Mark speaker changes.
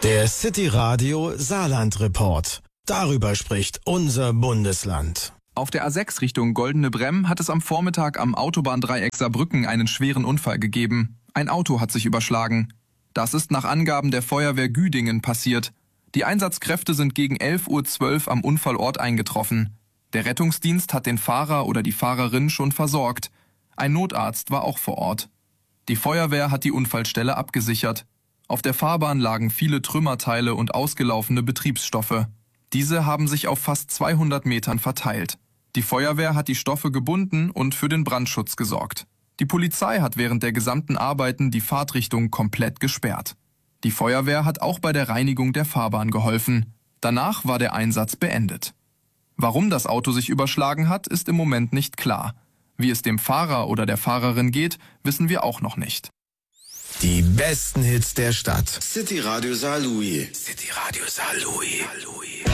Speaker 1: Der City Radio Saarland Report. Darüber spricht unser Bundesland.
Speaker 2: Auf der A6 Richtung Goldene Bremm hat es am Vormittag am Autobahndreieck Saarbrücken einen schweren Unfall gegeben. Ein Auto hat sich überschlagen. Das ist nach Angaben der Feuerwehr Güdingen passiert. Die Einsatzkräfte sind gegen 11:12 Uhr am Unfallort eingetroffen. Der Rettungsdienst hat den Fahrer oder die Fahrerin schon versorgt. Ein Notarzt war auch vor Ort. Die Feuerwehr hat die Unfallstelle abgesichert. Auf der Fahrbahn lagen viele Trümmerteile und ausgelaufene Betriebsstoffe. Diese haben sich auf fast 200 Metern verteilt. Die Feuerwehr hat die Stoffe gebunden und für den Brandschutz gesorgt. Die Polizei hat während der gesamten Arbeiten die Fahrtrichtung komplett gesperrt. Die Feuerwehr hat auch bei der Reinigung der Fahrbahn geholfen. Danach war der Einsatz beendet. Warum das Auto sich überschlagen hat, ist im Moment nicht klar. Wie es dem Fahrer oder der Fahrerin geht, wissen wir auch noch nicht.
Speaker 1: Die besten Hits der Stadt. City Radio Saarlouis. City Radio Saarlouis.